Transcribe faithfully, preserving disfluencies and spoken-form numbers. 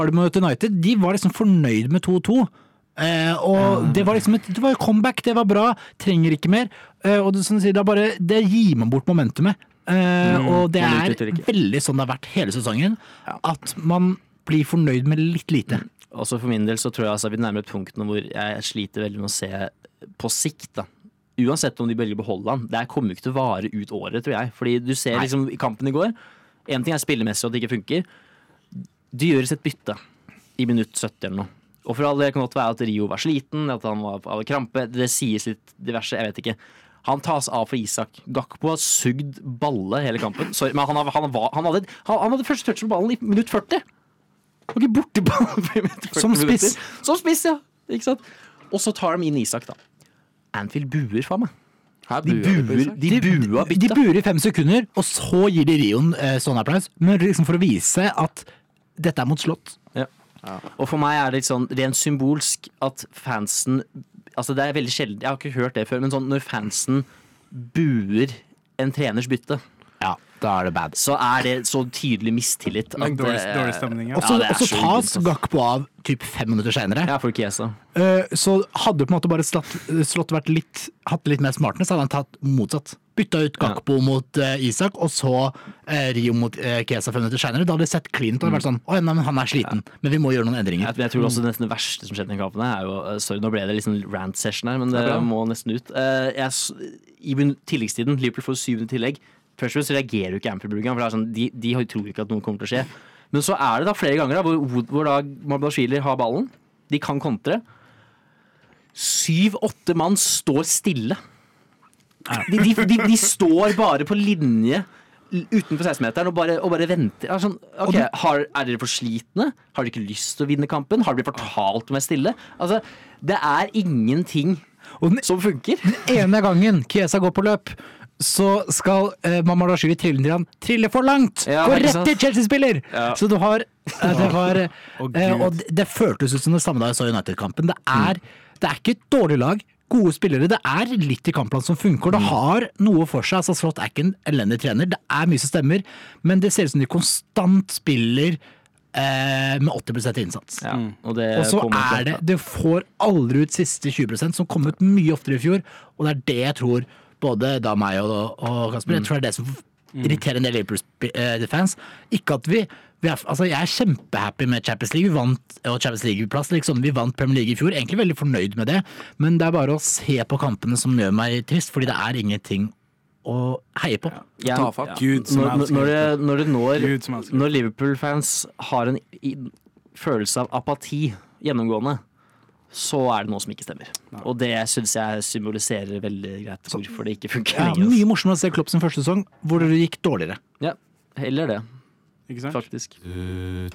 mot United, de var liksom fornøyd med to to. Eh, og det var liksom et, det var comeback, det var bra, trenger ikke mer. Eh, og det, som du sier, det, er bare, det gir man bort momentumet. Eh, mm, og det er veldig sånn det har vært hele sesongen, at man blir fornøyd med litt lite. Mm. Også for min del så tror jeg altså, vi nærmer et punkt nå hvor jeg sliter veldig med å se på sikt da. Uansett om de velger å beholde han. Det kommer ikke til å vare ut året, tror jeg. Fordi du ser liksom i kampen i går, en ting er spillemessig og at det ikke funker. Det gjøres et bytte i minutt sytti eller noe. Og for alle det kan godt være at Rio var sliten, at han var av krampe. Det sies litt diverse, jeg vet ikke. Han tas av for Isak. Gakpo har sugd balle hele kampen. Sorry, men han, han, var, han, hadde, han, han hadde første touch på ballen i minutt førti. Han var ikke borte ballen. Som spiss. Som spiss, ja. Ikke sant? Og så tar de inn Isak da. Anfield buer for meg. De buer, de, bua de, de buer i fem sekunder, og så gir de Rion eh, sånn applaus. Men liksom for å vise at dette er mot slott. Ja. Ja. Og for meg er det litt sånn rent symbolsk at fansen, altså det er veldig sjelden, jeg har ikke hørt det før, men sånn når fansen buer en treners bytte, ja, da er det bad. Så er det så tydelig mistillit at, dårlig, dårlig stemning, ja. Og så ja, tas Gakpo av typ fem minutter senere. Ja, for Chiesa. Uh, så hadde på en måte bare slått, slått vært litt, hatt litt mer smartness, hadde han tatt motsatt. Bytta ut Gakpo ja. mot uh, Isak, og så uh, Rio mot uh, Chiesa fem minutter senere. Da hadde det sett clean ut og vært sånn, å ja, men han er sliten, ja. men vi må gjøre noen endringer. Jeg, jeg tror også nesten det verste som skjedde i kampen er jo, uh, sorry, nå ble det liksom rant-session her, men det må nesten ut. Uh, jeg, I tilleggstiden, Liverpool får syvende tillegg. Først og fremst reagerer jo ikke Anfield-brukeren, for det er sånn, de, de tror ikke at noe kommer til å skje. Men så er det da flere ganger da, hvor, hvor da Mabashvili har ballen. De kan kontre. Syv-åtte mann står stille. De, de, de, de står bare på linje utenfor seksten-meteren og bare, og bare venter. Er, sånn, okay, har, er dere for slitne? Har dere ikke lyst til å vinne kampen? Har dere blitt fortalt om å være stille? Altså, det er ingenting den, som funker. Den ene gangen Chiesa går på løp, så skal uh, Mamardashvili trille til han trille for langt! Ja, Gå rett til Chelsea-spiller! Ja. Så du har uh, det var uh, oh, Og det, det føltes ut som det samme da jeg så United-kampen. Det er, mm. det er ikke et dårlig lag. Gode spillere. Det er litt i kampplan som funker. Det har noe for seg. Altså, Slott er ikke en elendig trener. Det er mye som stemmer, men det ser ut som de konstant spiller uh, med åtti prosent innsats. Ja, og, det og så er det Det får aldri ut siste tjue prosent, som kom ut mye oftere i fjor, og det er det jeg tror både da meg og, og Kasper, jeg tror det er det som irriterer en del Liverpool-fans. Ikke at vi, vi er, altså jeg er kjempehappy med Champions League, vi vant og Champions League-plass, liksom, vi vant Premier League i fjor, egentlig veldig fornøyd med det, men det er bare å se på kampene som gjør meg trist, fordi det er ingenting å heie på. Ja, ja. Gud, når, når, det, når, det når, når Liverpool-fans har en i, følelse av apati gjennomgående, så er det noe som ikke stemmer. Ja. Og det synes jeg symboliserer veldig greit hvorfor det ikke funker. Ja, mye morsomt å se Klopp sin første sesong, hvor det gikk dårligere. Ja, heller det. Ikke sant? Faktisk.